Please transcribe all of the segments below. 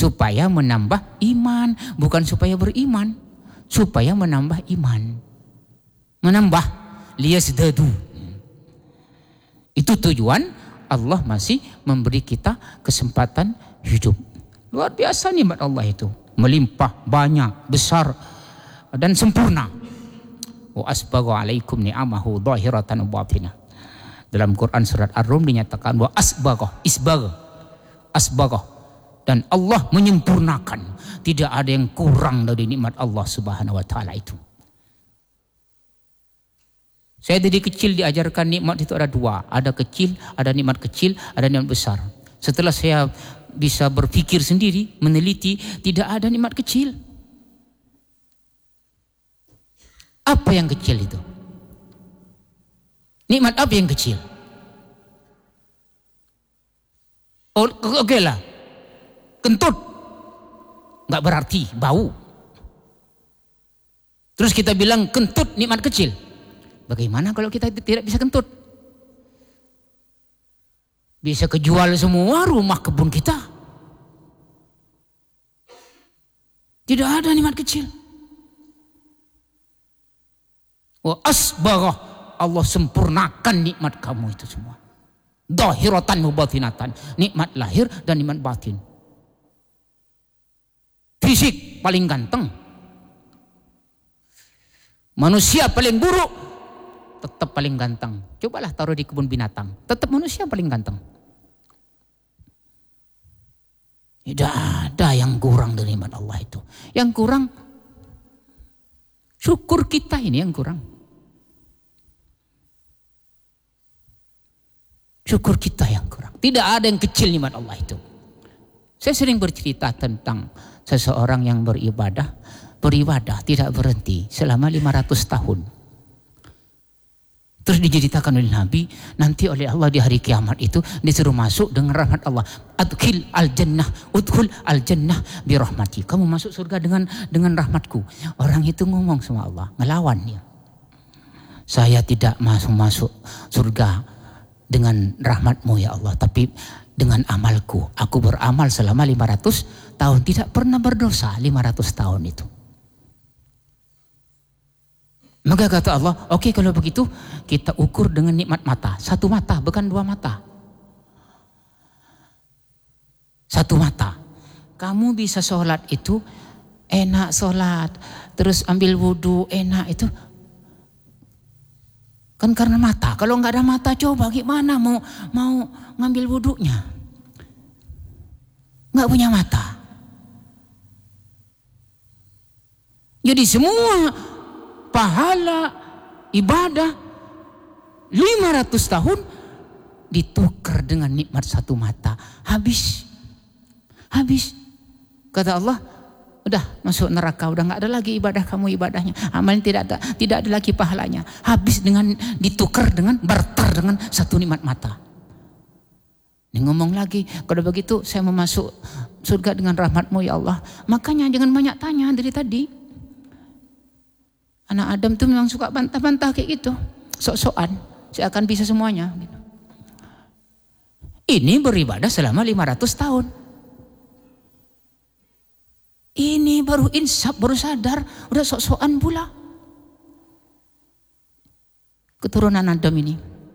supaya menambah iman, bukan supaya beriman, supaya menambah iman. Menambah liyazdadu. Itu tujuan Allah masih memberi kita kesempatan hidup. Luar biasa nikmat Allah itu, melimpah, banyak, besar dan sempurna. Wa asbagha alaikum ni'amahu dhahiratan wa batinah. Dalam Quran surat Ar-Rum dinyatakan wa asbagha, asbagha, dan Allah menyempurnakan. Tidak ada yang kurang dari nikmat Allah Subhanahu wa taala itu. Saya dari kecil diajarkan nikmat itu ada dua, ada kecil, ada nikmat kecil, ada nikmat besar. Setelah saya bisa berpikir sendiri, meneliti, tidak ada nikmat kecil. Apa yang kecil itu? Nikmat apa yang kecil? Oke lah, kentut nggak berarti bau. Terus kita bilang kentut nikmat kecil. Bagaimana kalau kita tidak bisa kentut? Bisa kejual semua rumah kebun kita. Tidak ada nikmat kecil. Wa asbagha, Allah sempurnakan nikmat kamu itu semua. Dhahiratan wa batinatan, nikmat lahir dan nikmat batin. Fisik paling ganteng, manusia paling buruk, tetap paling ganteng. Cobalah taruh di kebun binatang, tetap manusia paling ganteng. Tidak ada yang kurang dari nikmat Allah itu. Yang kurang syukur kita ini yang kurang. Syukur kita yang kurang. Tidak ada yang kecil nikmat Allah itu. Saya sering bercerita tentang seseorang yang beribadah tidak berhenti selama 500 tahun. Terus diceritakan oleh Nabi, nanti oleh Allah di hari kiamat itu disuruh masuk dengan rahmat Allah. Udkhul al-jannah bi rahmati. Kamu masuk surga dengan rahmatku. Orang itu ngomong sama Allah, ngelawan dia. Saya tidak masuk surga dengan rahmatmu ya Allah, tapi dengan amalku. Aku beramal selama 500 tahun, tidak pernah berdosa 500 tahun itu. Maka kata Allah, oke, kalau begitu kita ukur dengan nikmat mata. Satu mata, bukan dua mata. Satu mata. Kamu bisa sholat itu enak sholat, terus ambil wudhu enak itu. Kan karena mata. Kalau nggak ada mata, coba gimana mau ngambil wudhunya? Nggak punya mata. Jadi semua pahala ibadah 500 tahun ditukar dengan nikmat satu mata. Habis. Kata Allah, udah masuk neraka, udah nggak ada lagi ibadah kamu, ibadahnya amalnya tidak ada lagi pahalanya. Habis dengan ditukar dengan barter dengan satu nikmat mata. Ini ngomong lagi, kalau begitu saya mau masuk surga dengan rahmatmu ya Allah. Makanya jangan banyak tanya dari tadi. Anak Adam tuh memang suka bantah-bantah kayak gitu, sok-sokan. Saya akan bisa semuanya. Ini beribadah selama 500 tahun. Ini baru insaf, baru sadar, udah sok-sokan pula. Keturunan Adam ini.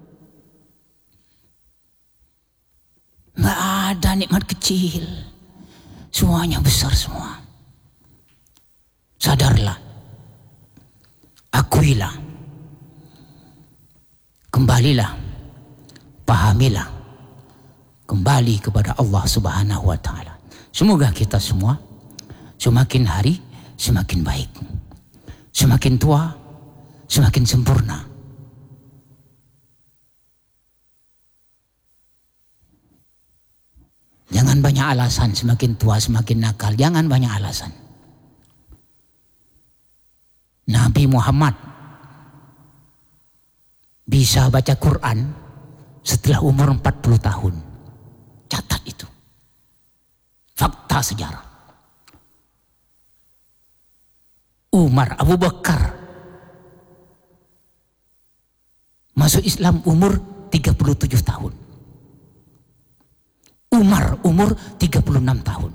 Nggak ada nikmat kecil. Semuanya besar semua. Sadarlah. Akuilah. Kembalilah. Pahamilah. Kembali kepada Allah Subhanahu wa taala. Semoga kita semua semakin hari semakin baik, semakin tua semakin sempurna. Jangan banyak alasan, semakin tua semakin nakal. Jangan banyak alasan. Nabi Muhammad bisa baca Quran setelah umur 40 tahun. Catat itu. Fakta sejarah. Umar Abu Bakar masuk Islam umur 37 tahun. Umar umur 36 tahun.